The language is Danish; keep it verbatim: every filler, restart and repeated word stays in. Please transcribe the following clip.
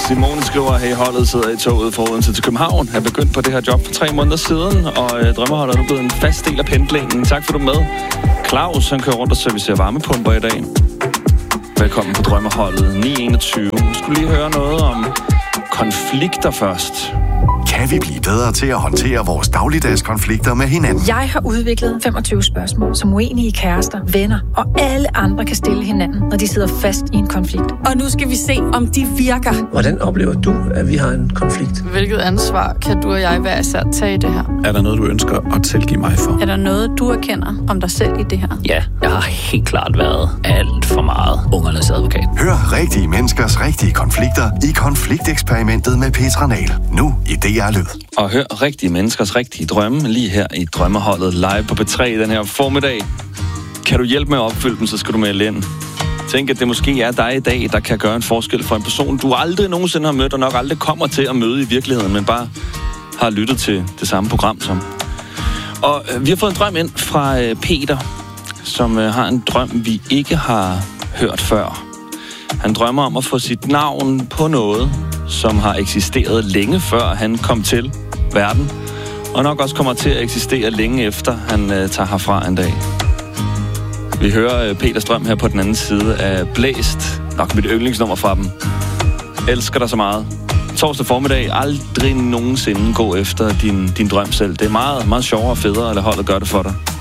Simone skriver, hey, holdet sidder i toget fra Odense til København. Er begyndt på det her job for tre måneder siden, og øh, drømmeholdet er nu blevet en fast del af pendlingen. Tak for du med. Claus, han kører rundt og servicerer varmepumper i dag. Velkommen på drømmeholdet ni enogtyve. Nu skulle lige høre noget om konflikter først. Kan vi blive bedre til at håndtere vores dagligdags konflikter med hinanden? Jeg har udviklet femogtyve spørgsmål, som uenige kærester, venner og alle andre kan stille hinanden, når de sidder fast i en konflikt. Og nu skal vi se, om de virker. Hvordan oplever du, at vi har en konflikt? Hvilket ansvar kan du og jeg hver især tage i det her? Er der noget, du ønsker at tilgive mig for? Er der noget, du erkender om dig selv i det her? Ja, jeg har helt klart været alt for meget ungernes advokat. Hør rigtige menneskers rigtige konflikter i Konflikteksperimentet med Petra Nahl. Nu i D R Lyd. Og hør rigtige menneskers rigtige drømme lige her i drømmeholdet live på B tre den her formiddag. Kan du hjælpe med at opfylde dem, så skal du melde ind. Tænk, at det måske er dig i dag, der kan gøre en forskel for en person, du aldrig nogensinde har mødt, og nok aldrig kommer til at møde i virkeligheden, men bare har lyttet til det samme program som. Og øh, vi har fået en drøm ind fra øh, Peter, som øh, har en drøm, vi ikke har hørt før. Han drømmer om at få sit navn på noget, som har eksisteret længe før han kom til verden, og nok også kommer til at eksistere længe efter han øh, tager herfra en dag. Vi hører øh, Peters drøm her på den anden side af Blæst, nok mit yndlingsnummer fra dem. Elsker dig så meget. Torsdag formiddag, aldrig nogensinde gå efter din, din drøm selv. Det er meget, meget sjovere og federe at lade holdet gøre det for dig.